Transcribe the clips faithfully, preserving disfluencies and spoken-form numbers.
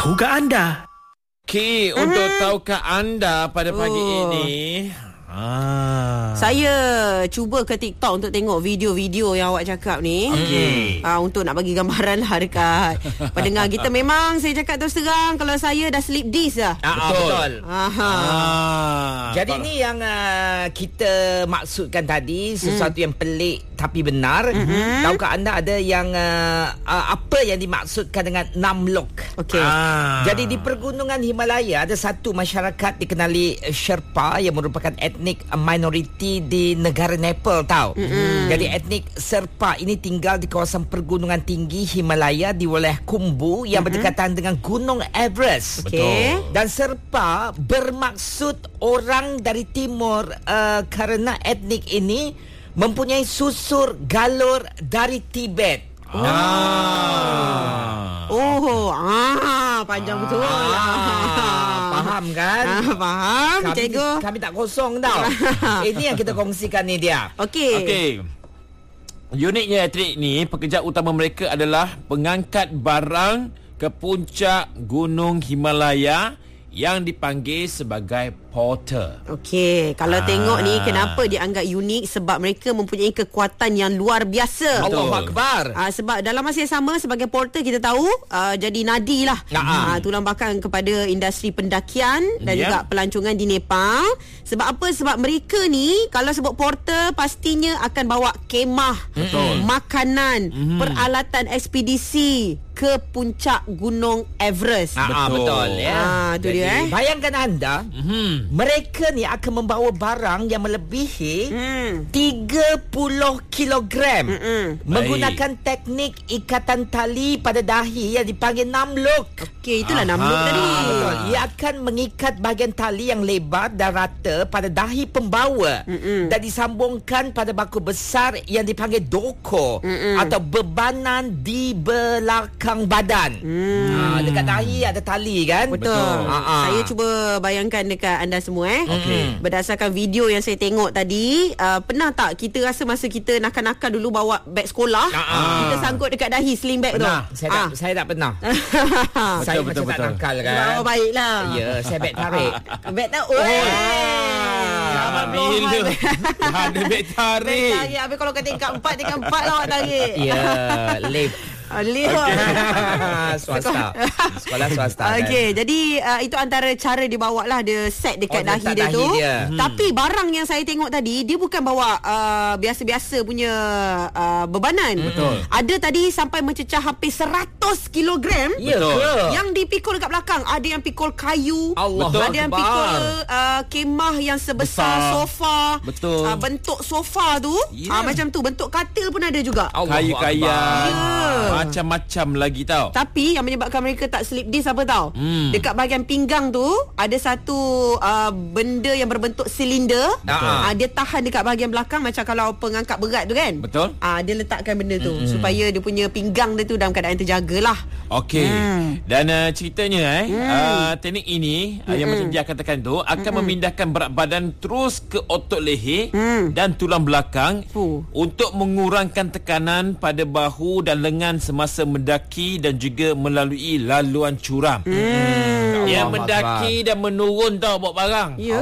Tahukah anda? Okey, uh-huh. untuk tahukah anda pada pagi oh. ini... Ah. Saya cuba ke TikTok untuk tengok video-video yang awak cakap ni. Okay. Ah, untuk nak bagi gambaran lah dekat pendengar kita. Memang saya cakap terus terang, kalau saya dah sleep disc dah. Ah, betul. betul. Ah. Jadi ni yang uh, kita maksudkan tadi, sesuatu mm. yang pelik tapi benar. Mm-hmm. Tahukah anda ada yang uh, uh, apa yang dimaksudkan dengan Namlok? Okey. Ah. Jadi di pergunungan Himalaya ada satu masyarakat dikenali Sherpa yang merupakan etnik minoriti di negara Nepal, tahu. Mm-hmm. Jadi etnik Sherpa ini tinggal di kawasan pergunungan tinggi Himalaya di wilayah Khumbu yang mm-hmm. berdekatan dengan Gunung Everest. Okay. Dan Sherpa bermaksud orang dari timur uh, kerana etnik ini mempunyai susur galur dari Tibet. Oh. Ah. Oh, ah, panjang ah. betul. Ah. Faham kan? Ah, faham, kami, cikgu. Kami tak kosong tau. Ini yang kita kongsikan ni dia. Okey. Okey. Uniknya etnik ni, pekerjaan utama mereka adalah pengangkat barang ke puncak Gunung Himalaya yang dipanggil sebagai porter. Okey, kalau ah. tengok ni kenapa dianggap unik, sebab mereka mempunyai kekuatan yang luar biasa. Allahu Akbar. Ah, sebab dalam masa yang sama sebagai porter kita tahu uh, jadi nadi lah. Ah, tulang belakang kepada industri pendakian dan yeah. juga pelancongan di Nepal. Sebab apa? Sebab mereka ni kalau sebut porter pastinya akan bawa kemah, betul, makanan, mm-hmm. peralatan ekspedisi ke puncak Gunung Everest. Ah, betul. betul ya. Ah, tu Jadi, dia eh. Bayangkan anda, mm-hmm. mereka ni akan membawa barang yang melebihi mm. tiga puluh kilogram mm-hmm. menggunakan Baik. teknik ikatan tali pada dahi yang dipanggil Namlok. Okey, itulah Aha. Namlok tadi. Betul. Ia akan mengikat bahagian tali yang lebar dan rata pada dahi pembawa mm-hmm. dan disambungkan pada baku besar yang dipanggil doko mm-hmm. atau bebanan di belakang badan. Mm. Ha, dekat dahi ada tali kan? Betul. Betul. Saya cuba bayangkan dekat anda semua eh. Okay. Berdasarkan video yang saya tengok tadi, uh, pernah tak kita rasa masa kita nakal-nakal dulu bawa beg sekolah, ah. kita sangkut dekat dahi sling bag tu? Saya tak, ah. saya tak pernah. Saya betul, macam betul, tak betul. nakal kan. Oh, baiklah. Ya, saya beg tarik. Beg tak? Oh. Zaman bila dah ada beg tarik. Beg tarik. Habis kalau kata tingkat empat, tingkat empat lah awak tarik. Ya, lift. Lihat okay. Swasta. Sekolah swasta. Okey, kan? jadi uh, itu antara cara dia bawa lah, dia set dekat oh, dahi dia, dahi tu dia. Hmm. Tapi barang yang saya tengok tadi, dia bukan bawa uh, biasa-biasa punya uh, bebanan. Betul. Ada tadi sampai mencecah hampir seratus kilogram. Ya ke? Yang dipikul dekat belakang. Ada yang pikul kayu. Allah Betul. Ada Akbar. yang pikul uh, kemah yang sebesar Besar. sofa. Betul. Uh, bentuk sofa tu yeah. uh, macam tu. Bentuk katil pun ada juga. Kayu-kayan. Ya. Macam-macam lagi tau. Tapi yang menyebabkan mereka tak slip disc apa tau? Hmm. Dekat bahagian pinggang tu ada satu uh, benda yang berbentuk silinder. Uh, dia tahan dekat bahagian belakang macam kalau pengangkat berat tu kan. Betul. Uh, dia letakkan benda tu hmm. supaya dia punya pinggang dia tu dalam keadaan terjagalah. Okey. Hmm. Dan uh, ceritanya eh hmm. uh, teknik ini uh, hmm. yang macam dia katakan tu akan hmm. memindahkan berat badan terus ke otot leher hmm. dan tulang belakang uh. untuk mengurangkan tekanan pada bahu dan lengan semasa mendaki dan juga melalui laluan curam. Hmm. Hmm. Yang mendaki dan menurun tau bawa barang. Ya.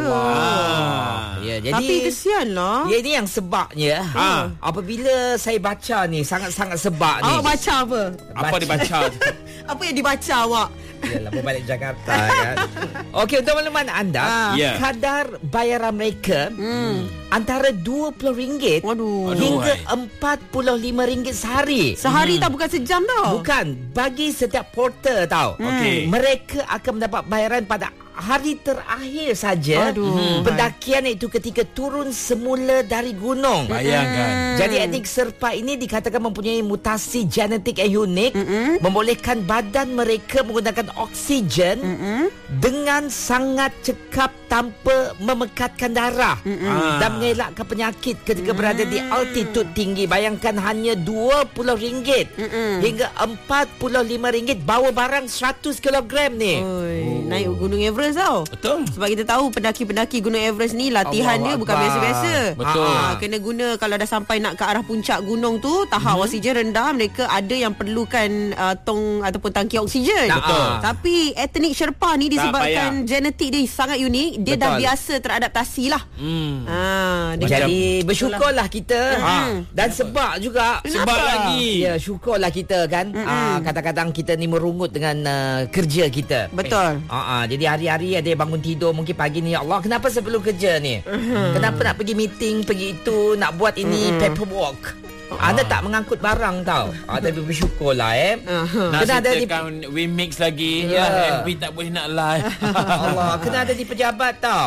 Allah. Ya, jadi tapi kesianlah. Ya, ini yang sebabnya. Ha. Apabila saya baca ni sangat-sangat sebab ni. Awak baca apa? Apa dibaca? Apa yang dibaca awak? Yalah, berbalik Jakarta kan. Okey, untuk makluman anda, ah. yeah. kadar bayaran mereka hmm. antara dua puluh ringgit Waduh. hingga empat puluh lima ringgit sehari. Sehari hmm. tak, bukan sejam tau. Bukan, bagi setiap porter tau. Hmm. Okay. Mereka akan mendapat bayaran pada hari terakhir saja Aduh. pendakian itu ketika turun semula dari gunung. Bayangkan. Jadi etnik Sherpa ini dikatakan mempunyai mutasi genetik yang unik, mm-mm. membolehkan badan mereka menggunakan oksigen mm-mm. dengan sangat cekap tanpa memekatkan darah mm-mm. dan mengelakkan penyakit ketika mm. berada di altitude tinggi. Bayangkan hanya dua puluh ringgit mm-mm. hingga empat puluh lima ringgit bawa barang seratus kilogram ni. Oi. naik Gunung Everest tau. Betul. Sebab kita tahu pendaki-pendaki Gunung Everest ni latihan Allah dia bukan Akbar. biasa-biasa. Betul. Ha, kena guna kalau dah sampai nak ke arah puncak gunung tu, tahap hmm. oksigen rendah, mereka ada yang perlukan uh, tong ataupun tangki oksigen. Betul. Tapi etnik Sherpa ni disebabkan payah. genetik dia sangat unik, dia Betul. dah biasa teradaptasi lah. Hmm. Ha, dia Jadi bersyukurlah kita Ha. dan sebab juga Sebab lagi. Ya, syukurlah kita kan. Ah, kadang-kadang kita ni merungut dengan uh, kerja kita. Betul. Eh, ah, ah, jadi hari-hari ada yang bangun tidur, mungkin pagi ni, Allah, kenapa saya perlu kerja ni? Kenapa nak pergi meeting, pergi itu, nak buat ini paperwork. Anda tak mengangkut barang tau. Ah, tapi bersyukurlah eh. Nak Kena ada di sertakan we mix lagi. Ya. Ya, F B tak boleh nak live. Allah, kena ada di pejabat tau.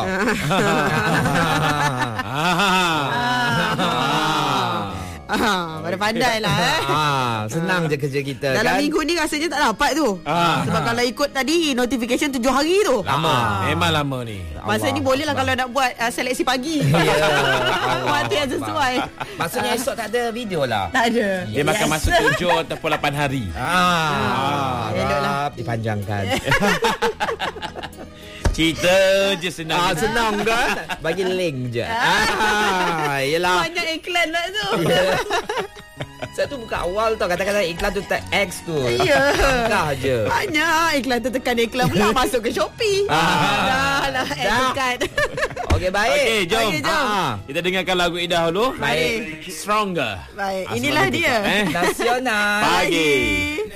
Ah, pandai lah eh. Ah, senang je kerja kita Dalam kan. minggu ni rasanya tak dapat tu. Ah. Sebab kalau ikut tadi notification tujuh hari tu. Lama. Ah. Memang lama ni. Masa ni boleh lah kalau nak buat uh, seleksi pagi. Ya. Waktu yang sesuai. Maksudnya esok tak ada video lah. Tak ada. Dia makan masa tujuh ataupun lapan hari. Ah, eloklah. harap dipanjangkan. Cerita je senang. Ah, senang kan? Bagi link je. Ah, yelah. Banyak iklan lah tu. Saya tu buka awal tau. Kadang-kadang iklan tu tak X tu. Ya. Langkah je. Banyak iklan tu, tekan iklan pula masuk ke Shopee. Ah. Dah lah Dah. dekat. Okey, baik. Okey, jom. Okey, jom. Ah. Kita dengarkan lagu Ida dulu. Baik. Stronger. Baik, Ah, inilah sebab dia. Eh? Nasional. Pagi. Pagi.